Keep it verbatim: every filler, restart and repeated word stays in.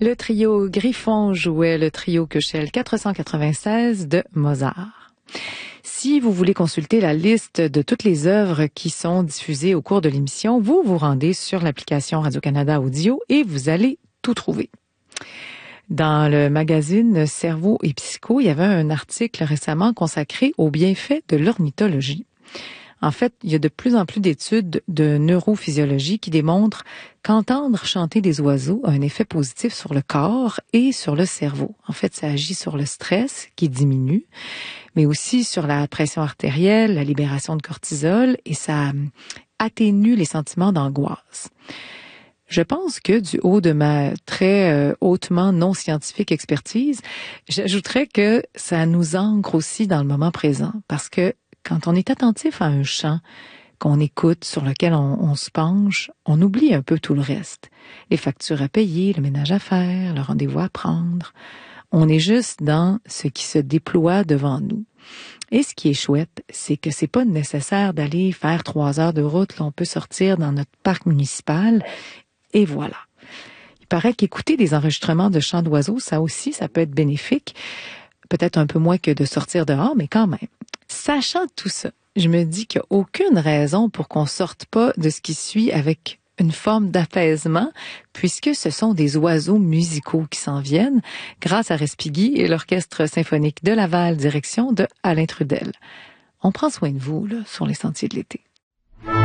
Le trio Griffon jouait le trio Köchel quatre cent quatre-vingt-seize de Mozart. Si vous voulez consulter la liste de toutes les œuvres qui sont diffusées au cours de l'émission, vous vous rendez sur l'application Radio-Canada Audio et vous allez tout trouver. Dans le magazine Cerveau et Psycho, il y avait un article récemment consacré aux bienfaits de l'ornithologie. En fait, il y a de plus en plus d'études de neurophysiologie qui démontrent qu'entendre chanter des oiseaux a un effet positif sur le corps et sur le cerveau. En fait, ça agit sur le stress qui diminue, mais aussi sur la pression artérielle, la libération de cortisol, et ça atténue les sentiments d'angoisse. Je pense que du haut de ma très euh, hautement non scientifique expertise, j'ajouterais que ça nous ancre aussi dans le moment présent, parce que quand on est attentif à un chant qu'on écoute, sur lequel on, on se penche, on oublie un peu tout le reste. Les factures à payer, le ménage à faire, le rendez-vous à prendre. On est juste dans ce qui se déploie devant nous. Et ce qui est chouette, c'est que c'est pas nécessaire d'aller faire trois heures de route. Là, on peut sortir dans notre parc municipal et voilà. Il paraît qu'écouter des enregistrements de chants d'oiseaux, ça aussi, ça peut être bénéfique. Peut-être un peu moins que de sortir dehors, mais quand même. Sachant tout ça, je me dis qu'il n'y a aucune raison pour qu'on sorte pas de ce qui suit avec une forme d'apaisement, puisque ce sont des oiseaux musicaux qui s'en viennent grâce à Respighi et l'Orchestre symphonique de Laval, direction de Alain Trudel. On prend soin de vous, là, sur les sentiers de l'été.